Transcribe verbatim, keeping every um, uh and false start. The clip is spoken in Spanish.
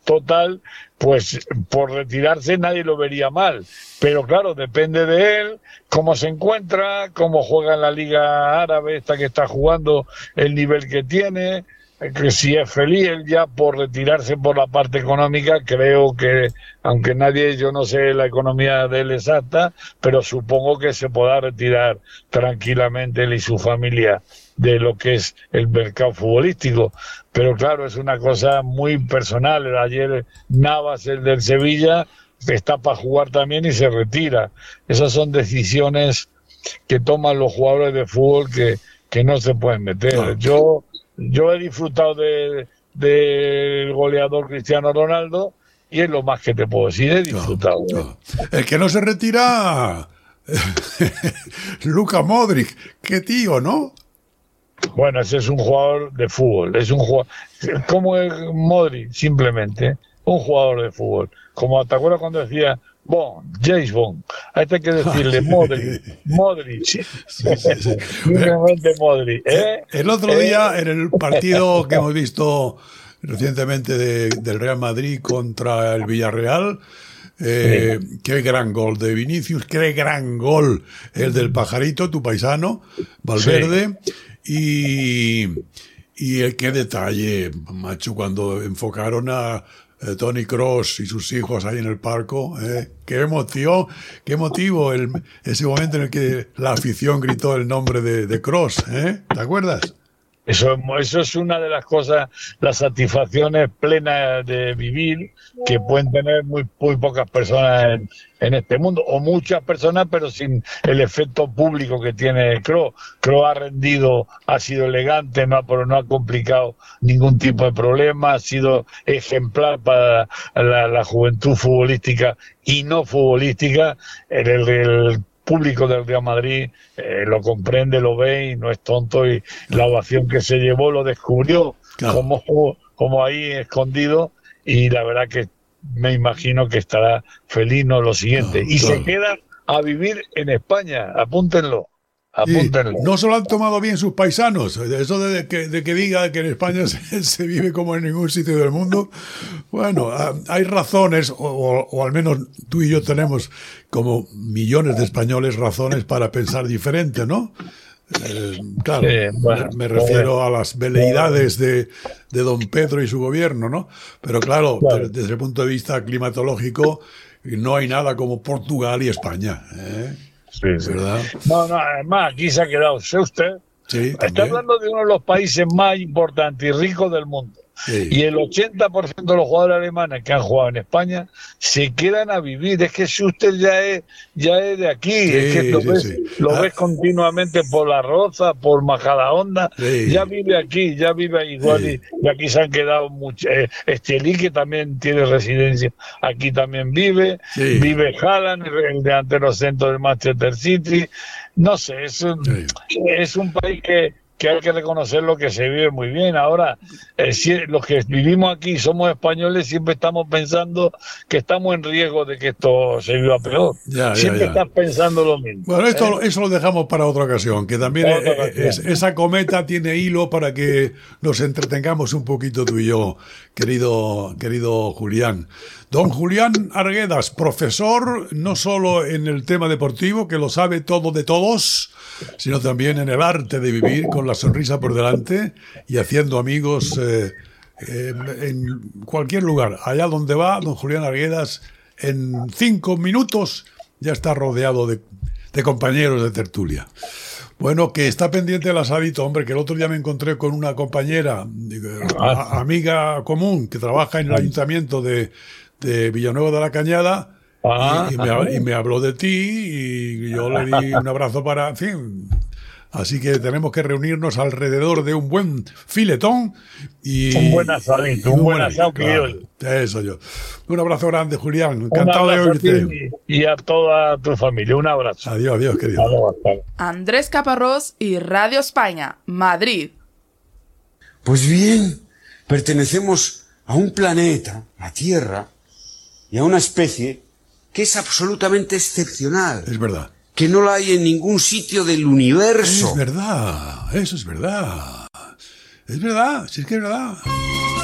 total, pues por retirarse nadie lo vería mal. Pero claro, depende de él, cómo se encuentra, cómo juega en la Liga Árabe, esta que está jugando, el nivel que tiene, que si es feliz él ya por retirarse por la parte económica. Creo que, aunque nadie, yo no sé la economía de él exacta, pero supongo que se podrá retirar tranquilamente él y su familia de lo que es el mercado futbolístico. Pero claro, es una cosa muy personal. Ayer Navas, el del Sevilla, está para jugar también y se retira. Esas son decisiones que toman los jugadores de fútbol que, que no se pueden meter. Yo yo he disfrutado de del goleador Cristiano Ronaldo y es lo más que te puedo decir, he disfrutado. No, no. El que no se retira, Luka Modric, qué tío, ¿no? Bueno, ese es un jugador de fútbol, es un jugador, como es Modric, simplemente, un jugador de fútbol. Como te acuerdas cuando decía Bond, James Bond, a este hay que decirle Modric, Modric, sí, sí, sí. Simplemente Modric. ¿eh? El otro eh, día, en el partido que hemos visto recientemente de, del Real Madrid contra el Villarreal, eh, sí. Qué gran gol de Vinicius, qué gran gol el del Pajarito, tu paisano, Valverde, sí. y, y qué detalle, macho, cuando enfocaron a Eh, Toni Kroos y sus hijos ahí en el palco, eh, qué emoción, qué emotivo el, ese momento en el que la afición gritó el nombre de, de Kroos, ¿eh? ¿Te acuerdas? Eso, eso es una de las cosas, las satisfacciones plenas de vivir que pueden tener muy, muy pocas personas en, en este mundo, o muchas personas, pero sin el efecto público que tiene Kroos. Kroos ha rendido, ha sido elegante, no, pero no ha complicado ningún tipo de problema, ha sido ejemplar para la, la juventud futbolística y no futbolística. El, el, el público del Real Madrid eh, lo comprende, lo ve y no es tonto, y la ovación que se llevó lo descubrió, claro, como, como ahí escondido, y la verdad que me imagino que estará feliz, no lo siguiente, claro, y claro. Se queda a vivir en España, apúntenlo. Apúntenlo. Sí, no se lo han tomado bien sus paisanos. Eso de que, de que diga que en España se, se vive como en ningún sitio del mundo. Bueno, hay razones, o, o, o al menos tú y yo tenemos, como millones de españoles, razones para pensar diferente, ¿no? Eh, claro, sí, bueno, me, me refiero bueno. a las veleidades de, de don Pedro y su gobierno, ¿no? Pero claro, claro. desde el punto de vista climatológico, no hay nada como Portugal y España, ¿eh? Sí, sí. ¿Verdad? No, no, además aquí se ha quedado, ¿sé usted? Sí, está también. hablando de uno de los países más importantes y ricos del mundo. Sí. Y el ochenta por ciento de los jugadores alemanes que han jugado en España se quedan a vivir. Es que Schuster ya es, ya es de aquí. Sí, es que lo, sí, ves, sí. lo ah. ves continuamente por La Roza, por Majadahonda. Sí. Ya vive aquí, ya vive igual. Sí. Y, y aquí se han quedado muchos. Eh, Estelí, que también tiene residencia, aquí también vive. Sí. Vive Haaland, el delantero centro del Manchester City. No sé, es un, sí. es un país que... que hay que reconocer lo que se vive muy bien. Ahora, eh, si, los que vivimos aquí somos españoles, siempre estamos pensando que estamos en riesgo de que esto se viva peor. Ya, siempre ya, ya. Estás pensando lo mismo. Bueno, esto, ¿eh? eso lo dejamos para otra ocasión, que también es, es, esa cometa tiene hilo para que nos entretengamos un poquito tú y yo, querido, querido Julián. Don Julián Arguedas, profesor no solo en el tema deportivo, que lo sabe todo de todos, sino también en el arte de vivir con la sonrisa por delante y haciendo amigos eh, eh, en cualquier lugar. Allá donde va, don Julián Arguedas, en cinco minutos ya está rodeado de, de compañeros de tertulia. Bueno, que está pendiente del asadito, hombre, que el otro día me encontré con una compañera, a, amiga común, que trabaja en el ayuntamiento de, de Villanueva de la Cañada. Ah, y, y, me, y me habló de ti y yo le di un abrazo para... En fin, así que tenemos que reunirnos alrededor de un buen filetón y... Un buen asadito, un, un buen asado criollo. Claro, eso yo. Un abrazo grande, Julián. Encantado de oírte. Y a toda tu familia. Un abrazo. Adiós, adiós, querido. Adiós, Andrés Caparrós y Radio España, Madrid. Pues bien, pertenecemos a un planeta, la Tierra, y a una especie que es absolutamente excepcional. Es verdad. Que no la hay en ningún sitio del universo. Es verdad, eso es verdad. Es verdad, sí es que es verdad.